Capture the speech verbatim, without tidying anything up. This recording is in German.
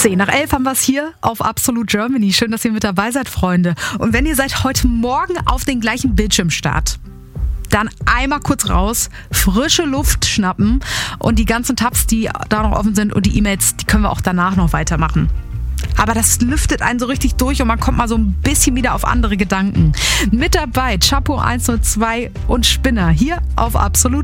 zehn nach elf haben wir es hier auf Absolute Germany. Schön, dass ihr mit dabei seid, Freunde. Und wenn ihr seid heute Morgen auf den gleichen Bildschirmstart, dann einmal kurz raus, frische Luft schnappen und die ganzen Tabs, die da noch offen sind und die E-Mails, die können wir auch danach noch weitermachen. Aber das lüftet einen so richtig durch und man kommt mal so ein bisschen wieder auf andere Gedanken. Mit dabei Chapo eins null zwei und Spinner hier auf Absolute.